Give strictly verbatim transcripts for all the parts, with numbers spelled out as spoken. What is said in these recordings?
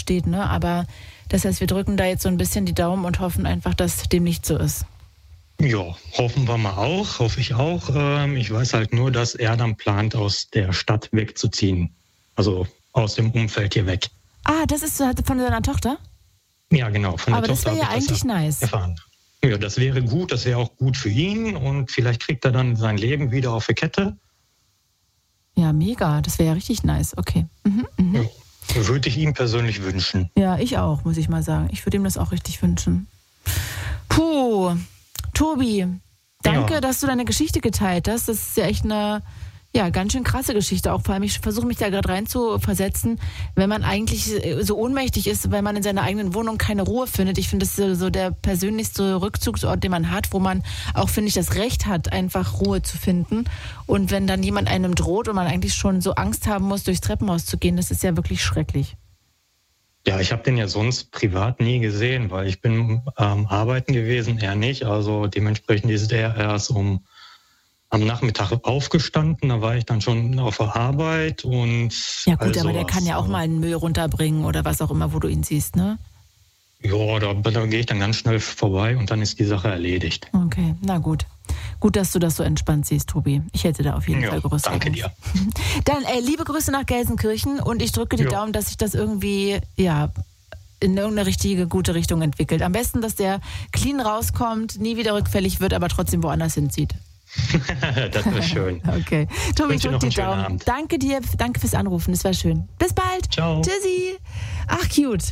steht, ne? Aber das heißt, wir drücken da jetzt so ein bisschen die Daumen und hoffen einfach, dass dem nicht so ist. Ja, hoffen wir mal auch, hoffe ich auch. Ähm, ich weiß halt nur, dass er dann plant, aus der Stadt wegzuziehen. Also aus dem Umfeld hier weg. Ah, das ist von seiner Tochter? Ja, genau. Von der Aber Tochter das wäre ja eigentlich nice. Erfahren. Ja, das wäre gut, das wäre auch gut für ihn und vielleicht kriegt er dann sein Leben wieder auf die Kette. Ja, mega. Das wäre ja richtig nice. Okay. Mhm, mhm. Ja, würde ich ihm persönlich wünschen. Ja, ich auch, muss ich mal sagen. Ich würde ihm das auch richtig wünschen. Puh, Tobi, danke, ja. dass du deine Geschichte geteilt hast. Das ist ja echt eine ja, ganz schön krasse Geschichte. Auch vor allem, ich versuche mich da gerade rein zu versetzen, wenn man eigentlich so ohnmächtig ist, weil man in seiner eigenen Wohnung keine Ruhe findet. Ich finde, das ist so der persönlichste Rückzugsort, den man hat, wo man auch, finde ich, das Recht hat, einfach Ruhe zu finden. Und wenn dann jemand einem droht und man eigentlich schon so Angst haben muss, durchs Treppenhaus zu gehen, das ist ja wirklich schrecklich. Ja, ich habe den ja sonst privat nie gesehen, weil ich bin ähm, arbeiten gewesen, er nicht. Also dementsprechend ist er erst um am Nachmittag aufgestanden, da war ich dann schon auf der Arbeit und... Ja gut, aber der kann ja auch mal einen Müll runterbringen oder was auch immer, wo du ihn siehst, ne? Ja, da, da gehe ich dann ganz schnell vorbei und dann ist die Sache erledigt. Okay, na gut. Gut, dass du das so entspannt siehst, Tobi. Ich hätte da auf jeden ja, Fall größere danke Angst. dir. Dann äh, liebe Grüße nach Gelsenkirchen und ich drücke die ja. Daumen, dass sich das irgendwie, ja, in irgendeine richtige, gute Richtung entwickelt. Am besten, dass der clean rauskommt, nie wieder rückfällig wird, aber trotzdem woanders hinzieht. Das wäre schön. Okay. Tobi, ich drück die Daumen. Abend. Danke dir, danke fürs Anrufen, das war schön. Bis bald. Ciao. Tschüssi. Ach, cute.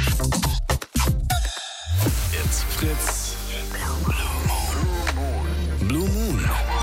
It's Fritz. Blue Moon.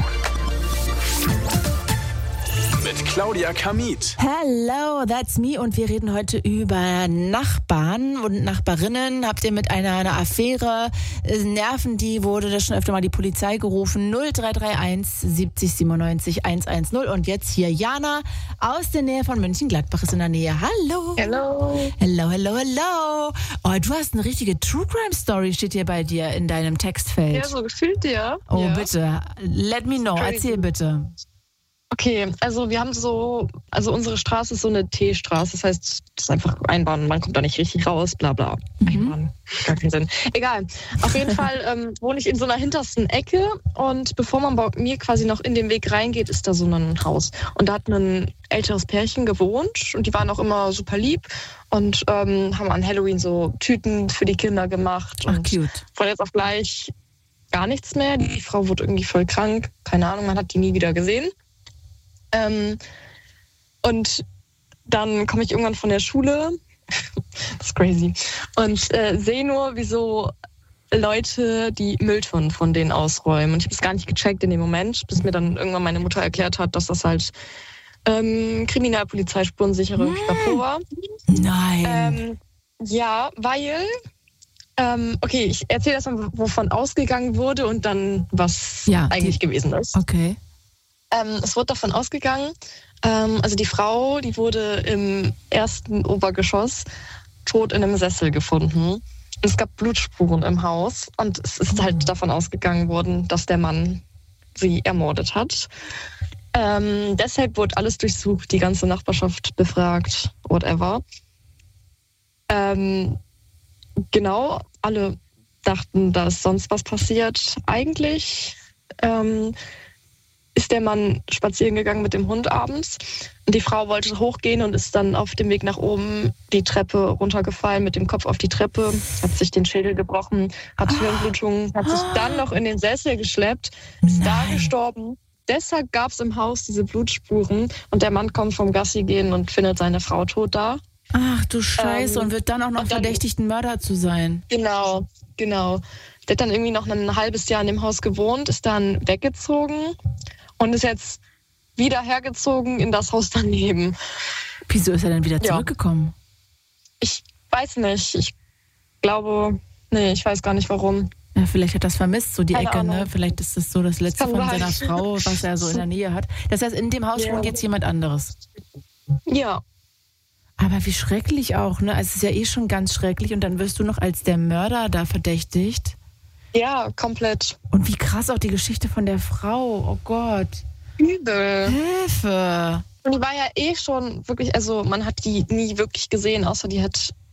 Mit Claudia Kamit. Hello, that's me. Und wir reden heute über Nachbarn und Nachbarinnen. Habt ihr mit einer, einer Affäre Nerven, die wurde da schon öfter mal die Polizei gerufen. null drei drei eins siebzig siebenundneunzig hundertzehn. Und jetzt hier Jana aus der Nähe von Mönchengladbach ist in der Nähe. Hallo. Hello. Hello, hello, hello. Oh, du hast eine richtige True Crime Story, steht hier bei dir in deinem Textfeld. Ja, so gefühlt dir. Oh, ja. bitte. Let me know. Erzähl bitte. Okay, also wir haben so, also unsere Straße ist so eine T-Straße, das heißt, das ist einfach Einbahn, man kommt da nicht richtig raus, bla bla. Mhm. Einbahn, gar keinen Sinn. Egal, auf jeden Fall ähm, wohne ich in so einer hintersten Ecke und bevor man bei mir quasi noch in den Weg reingeht, ist da so ein Haus. Und da hat ein älteres Pärchen gewohnt und die waren auch immer super lieb und ähm, haben an Halloween so Tüten für die Kinder gemacht. Ach, und cute. von jetzt auf gleich gar nichts mehr. Die Frau wurde irgendwie voll krank, keine Ahnung, man hat die nie wieder gesehen. Ähm, und dann komme ich irgendwann von der Schule, das ist crazy, und äh, sehe nur, wie so Leute die Mülltonnen von denen ausräumen. Und ich habe es gar nicht gecheckt in dem Moment, bis mir dann irgendwann meine Mutter erklärt hat, dass das halt ähm, Kriminalpolizei Spurensichere Chapeau war. Nein. Ähm, ja, weil... Ähm, okay, ich erzähle erstmal, wovon ausgegangen wurde und dann, was ja, eigentlich die, gewesen ist. Okay. Ähm, es wurde davon ausgegangen, ähm, also die Frau, die wurde im ersten Obergeschoss tot in einem Sessel gefunden. Und es gab Blutspuren im Haus und es ist oh. halt davon ausgegangen worden, dass der Mann sie ermordet hat. Ähm, deshalb wurde alles durchsucht, die ganze Nachbarschaft befragt, whatever. Ähm, genau, alle dachten, da ist sonst was passiert. Eigentlich ähm, ist der Mann spazieren gegangen mit dem Hund abends. Und die Frau wollte hochgehen und ist dann auf dem Weg nach oben die Treppe runtergefallen, mit dem Kopf auf die Treppe, hat sich den Schädel gebrochen, hat Hirnblutungen, hat sich dann noch in den Sessel geschleppt, ist Nein. da gestorben. Deshalb gab es im Haus diese Blutspuren und der Mann kommt vom Gassi gehen und findet seine Frau tot da. Ach du Scheiße, Ähm, und wird dann auch noch und dann- verdächtigt, ein Mörder zu sein. Genau, genau. Der hat dann irgendwie noch ein halbes Jahr in dem Haus gewohnt, ist dann weggezogen und ist jetzt wieder hergezogen in das Haus daneben. Wieso ist er denn wieder Ja. zurückgekommen? Ich weiß nicht. Ich glaube, nee, ich weiß gar nicht warum. Ja, vielleicht hat er das vermisst, so die Keine Ecke, Ahnung. ne? Vielleicht ist das so das Letzte kann von sein. seiner Frau, was er so in der Nähe hat. Das heißt, in dem Haus Ja. wohnt jetzt jemand anderes. Ja, Aber wie schrecklich auch, ne? Also es ist ja eh schon ganz schrecklich und dann wirst du noch als der Mörder da verdächtigt. ja, komplett Und wie krass auch die Geschichte von der Frau. Oh Gott. übel. Hilfe. Und die war ja eh schon wirklich, also man hat die nie wirklich gesehen, außer die hat